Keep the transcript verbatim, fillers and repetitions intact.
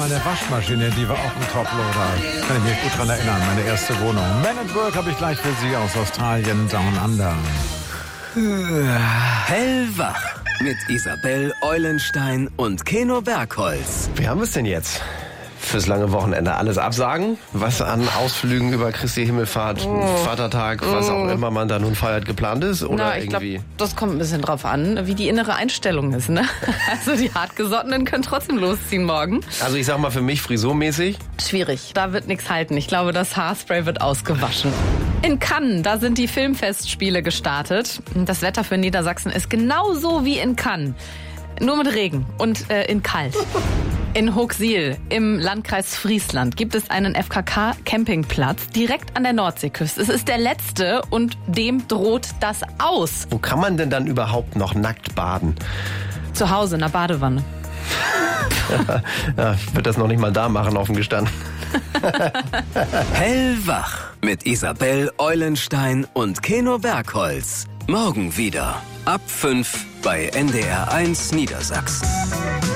Meine Waschmaschine, die war auch ein Toploader. Kann ich mich gut dran erinnern, meine erste Wohnung. Man at Work habe ich gleich für Sie aus Australien, Down Under. Hellwach mit Isabel Eulenstein und Keno Bergholz. Wie haben wir es denn jetzt? Fürs lange Wochenende alles absagen, was an Ausflügen über Christi Himmelfahrt, oh. Vatertag, was auch immer man da nun feiert, geplant ist? Oder Na, ich irgendwie? Glaub, das kommt ein bisschen drauf an, wie die innere Einstellung ist, ne? Also die Hartgesottenen können trotzdem losziehen morgen. Also ich sag mal für mich frisurmäßig. Schwierig, da wird nichts halten. Ich glaube, das Haarspray wird ausgewaschen. In Cannes, da sind die Filmfestspiele gestartet. Das Wetter für Niedersachsen ist genauso wie in Cannes. Nur mit Regen und äh, in kalt. In Hochsiel im Landkreis Friesland gibt es einen F K K-Campingplatz direkt an der Nordseeküste. Es ist der letzte und dem droht das aus. Wo kann man denn dann überhaupt noch nackt baden? Zu Hause in der Badewanne. Ja, ich würde das noch nicht mal da machen, offen gestanden. Hellwach mit Isabel Eulenstein und Keno Bergholz. Morgen wieder ab fünf bei N D R eins Niedersachsen.